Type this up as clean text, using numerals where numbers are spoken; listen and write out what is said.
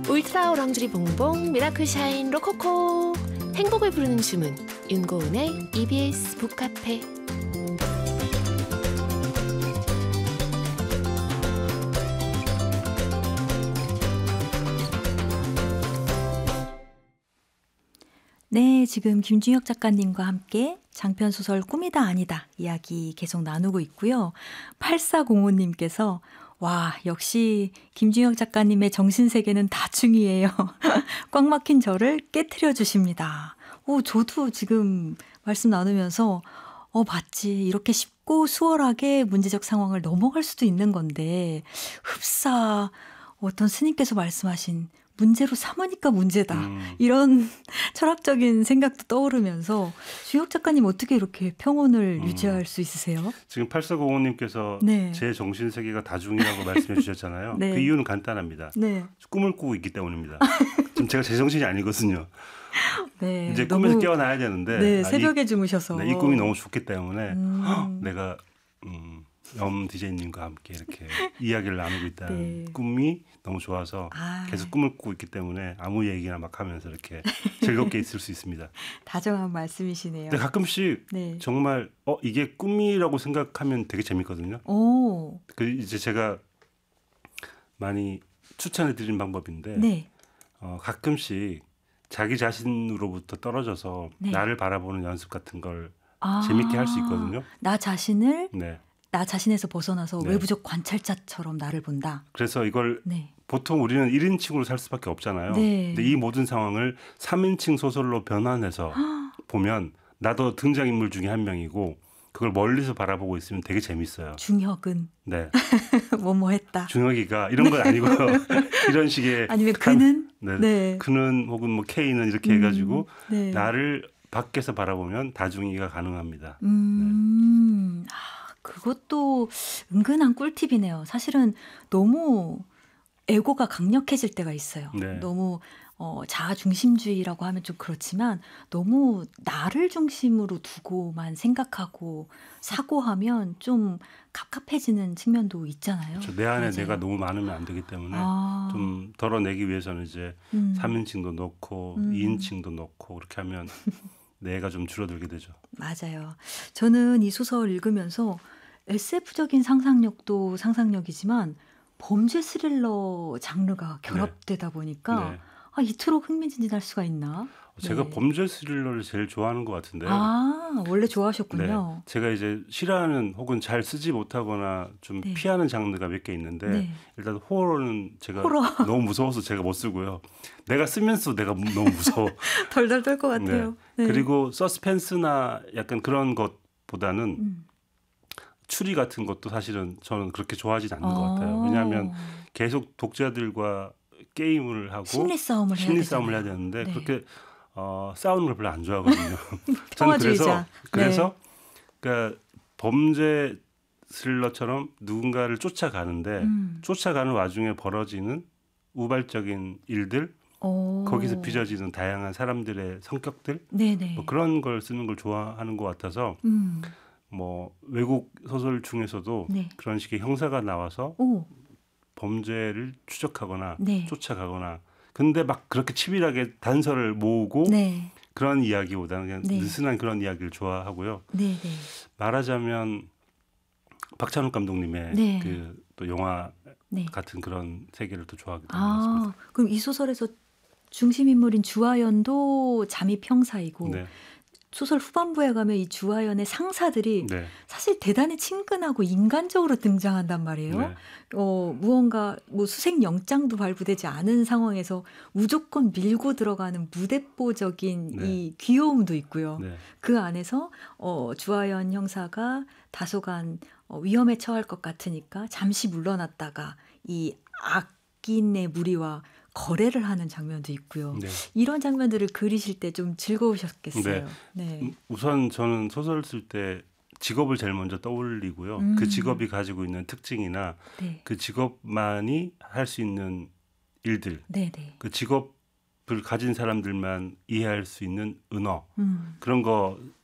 울트라 오랑주리 봉봉 미라클 샤인 로코코 행복을 부르는 주문 윤고은의 EBS 북카페. 네, 지금 김준혁 작가님과 함께 장편소설 꿈이다 아니다 이야기 계속 나누고 있고요. 8405님께서 와, 역시 김준혁 작가님의 정신세계는 다중이에요. 꽉 막힌 저를 깨트려 주십니다. 저도 지금 말씀 나누면서 맞지. 이렇게 쉽고 수월하게 문제적 상황을 넘어갈 수도 있는 건데 흡사 어떤 스님께서 말씀하신 문제로 삼으니까 문제다. 이런 철학적인 생각도 떠오르면서 준혁 작가님 어떻게 이렇게 평온을 유지할 수 있으세요? 지금 8405님께서 네. 제 정신세계가 다중이라고 말씀해 주셨잖아요. 네. 그 이유는 간단합니다. 네. 꿈을 꾸고 있기 때문입니다. 지금 제가 제 정신이 아니거든요. 네, 이제 꿈에서 깨어나야 되는데 네, 새벽에 주무셔서 이 꿈이 너무 좋기 때문에 내가 염 DJ님과 함께 이렇게 이야기를 나누고 있다는 네. 꿈이 너무 좋아서 계속 꿈을 꾸고 있기 때문에 아무 얘기나 막 하면서 이렇게 즐겁게 있을 수 있습니다. 다정한 말씀이시네요. 근데 가끔씩 네. 정말 이게 꿈이라고 생각하면 되게 재밌거든요. 오. 이제 제가 많이 추천해 드린 방법인데 네. 가끔씩 자기 자신으로부터 떨어져서 네. 나를 바라보는 연습 같은 걸 재밌게 할 수 있거든요. 나 자신을 네. 나 자신에서 벗어나서 네. 외부적 관찰자처럼 나를 본다. 그래서 이걸 네. 보통 우리는 1인칭으로 살 수밖에 없잖아요. 네. 근데 이 모든 상황을 3인칭 소설로 변환해서 보면 나도 등장인물 중에 한 명이고 그걸 멀리서 바라보고 있으면 되게 재밌어요. 준혁은 네. 뭐뭐 했다. 준혁이가 이런 건 아니고요. 이런 식의 아니면 그는 네. 네. 그는 혹은 뭐 K는 이렇게 해가지고 네. 나를 밖에서 바라보면 다중이가 가능합니다. 네. 그것도 은근한 꿀팁이네요. 사실은 너무 에고가 강력해질 때가 있어요. 네. 너무 자아 중심주의라고 하면 좀 그렇지만 너무 나를 중심으로 두고만 생각하고 사고하면 좀 갑갑해지는 측면도 있잖아요. 그렇죠. 내 안에 맞아요. 내가 너무 많으면 안 되기 때문에 좀 덜어내기 위해서는 이제 3인칭도 넣고 2인칭도 넣고 그렇게 하면 내가 좀 줄어들게 되죠. 맞아요. 저는 이 소설 읽으면서 SF적인 상상력도 상상력이지만 범죄 스릴러 장르가 결합되다 보니까 네. 이토록 흥미진진할 수가 있나? 제가 네. 범죄 스릴러를 제일 좋아하는 것 같은데요. 원래 좋아하셨군요. 네. 제가 이제 싫어하는 혹은 잘 쓰지 못하거나 좀 네. 피하는 장르가 몇 개 있는데 네. 일단 호러는 제가 호러. 너무 무서워서 제가 못 쓰고요. 내가 쓰면서 내가 너무 무서워. 덜덜 떨 것 같아요. 네. 그리고 서스펜스나 약간 그런 것보다는 추리 같은 것도 사실은 저는 그렇게 좋아하지 않는 것 같아요. 왜냐하면 계속 독자들과 게임을 하고 심리 싸움을 해야 되는데 네. 그렇게 싸우는 걸 별로 안 좋아하거든요. 평화주의자. 그래서 그러니까 범죄 스릴러처럼 누군가를 쫓아가는데 쫓아가는 와중에 벌어지는 우발적인 일들 거기서 빚어지는 다양한 사람들의 성격들 네네. 뭐 그런 걸 쓰는 걸 좋아하는 것 같아서 뭐 외국 소설 중에서도 네. 그런 식의 형사가 나와서 범죄를 추적하거나 네. 쫓아가거나 근데 막 그렇게 치밀하게 단서를 모으고 네. 그런 이야기보다는 그냥 네. 느슨한 그런 이야기를 좋아하고요. 네네. 말하자면 박찬욱 감독님의 네. 그 또 영화 네. 같은 그런 세계를 또 좋아하게 되는 것 같습니다. 그럼 이 소설에서 중심 인물인 주하연도 잠입 형사이고 네. 소설 후반부에 가면 이 주하연의 상사들이 네. 사실 대단히 친근하고 인간적으로 등장한단 말이에요. 네. 무언가 뭐 수색 영장도 발부되지 않은 상황에서 무조건 밀고 들어가는 무대뽀적인 네. 이 귀여움도 있고요. 네. 그 안에서 주하연 형사가 다소간 위험에 처할 것 같으니까 잠시 물러났다가 이 악인의 무리와 거래를 하는 장면도 있고요. 네. 이런 장면들을 그리실 때 좀 즐거우셨겠어요. 네. 우선 저는 소설 쓸 때 직업을 제일 먼저 떠올리고요. 그 직업이 가지고 있는 특징이나 네. 그 직업만이 할 수 있는 일들, 네네. 그 직업을 가진 사람들만 이해할 수 있는 은어 그런 거